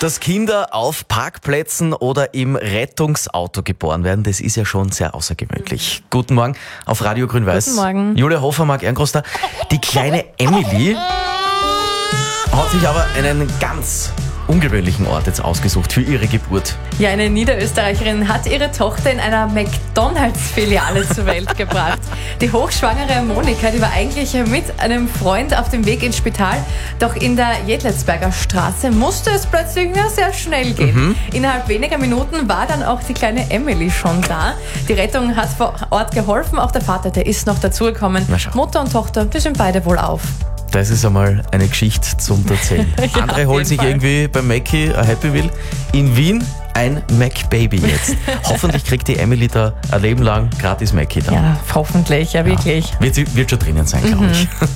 Dass Kinder auf Parkplätzen oder im Rettungsauto geboren werden, das ist ja schon sehr außergewöhnlich. Guten Morgen auf Radio Grün-Weiß. Guten Morgen. Julia Hofer, Marc Ehrengroß da. Die kleine Emily hat sich aber einen ganz ungewöhnlichen Ort jetzt ausgesucht für ihre Geburt. Ja, eine Niederösterreicherin hat ihre Tochter in einer McDonalds-Filiale zur Welt gebracht. Die hochschwangere Monika, die war eigentlich mit einem Freund auf dem Weg ins Spital, doch in der Jedletsberger Straße musste es plötzlich sehr schnell gehen. Innerhalb weniger Minuten war dann auch die kleine Emily schon da. Die Rettung hat vor Ort geholfen, auch der Vater, der ist noch dazugekommen. Mutter und Tochter, die sind beide wohl auf. Das ist einmal eine Geschichte zum Erzählen. Ja, Andere holen sich Fall. irgendwie beim Mackie ein Happy Meal. In Wien ein Mac-Baby jetzt. Hoffentlich kriegt die Emily da ein Leben lang gratis Mackie da. Ja, hoffentlich, ja wirklich. Wird schon drinnen sein, glaube ich.